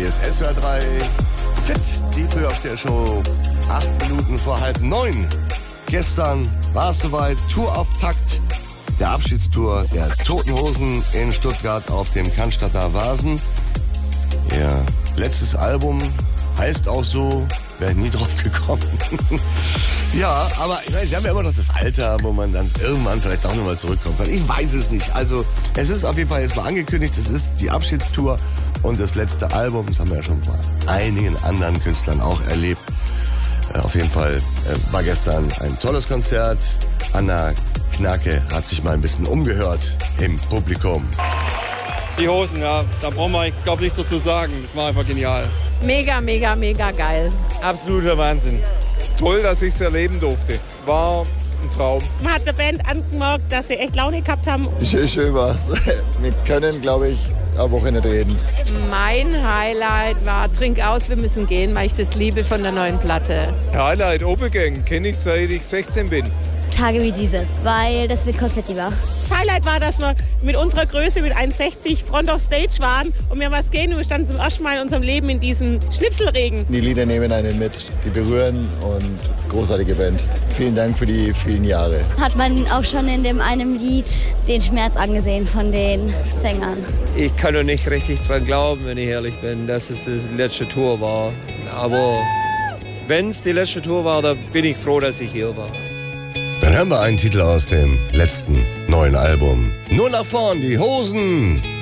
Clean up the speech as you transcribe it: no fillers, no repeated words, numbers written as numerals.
ist SWR 3 Fit, die Frühaufsteher-Show. 8 Minuten vor 8:30. Gestern war es soweit, Tourauftakt der Abschiedstour der Toten Hosen in Stuttgart auf dem Cannstatter Vasen. Ihr letztes Album heißt auch so, wäre nie drauf gekommen. Ja, aber ich meine, sie haben ja immer noch das Alter, wo man dann irgendwann vielleicht auch nochmal zurückkommen kann. Ich weiß es nicht. Also es ist auf jeden Fall jetzt mal angekündigt, es ist die Abschiedstour und das letzte Album. Das haben wir ja schon bei einigen anderen Künstlern auch erlebt. Auf jeden Fall war gestern ein tolles Konzert. Anna Knacke hat sich mal ein bisschen umgehört im Publikum. Die Hosen, ja, da brauchen wir, glaube ich, nichts dazu sagen. Das war einfach genial. Mega, mega, mega geil. Absoluter Wahnsinn. Toll, dass ich es erleben durfte. War ein Traum. Man hat der Band angemerkt, dass sie echt Laune gehabt haben. Schön war's. Wir können, glaube ich, eine Woche nicht reden. Mein Highlight war Trink aus, wir müssen gehen, weil ich das liebe von der neuen Platte. Highlight Obergang kenne ich seit ich 16 bin. Tage wie diese, weil das mit Konfetti war. Das Highlight war, dass wir mit unserer Größe, mit 1,60 Front of Stage waren und wir haben was gehen und wir standen zum ersten Mal in unserem Leben in diesem Schnipselregen. Die Lieder nehmen einen mit, die berühren und großartige Band. Vielen Dank für die vielen Jahre. Hat man auch schon in dem einem Lied den Schmerz angesehen von den Sängern. Ich kann noch nicht richtig dran glauben, wenn ich ehrlich bin, dass es die letzte Tour war. Aber wenn es die letzte Tour war, dann bin ich froh, dass ich hier war. Dann hören wir einen Titel aus dem letzten neuen Album. Nur nach vorn, die Hosen.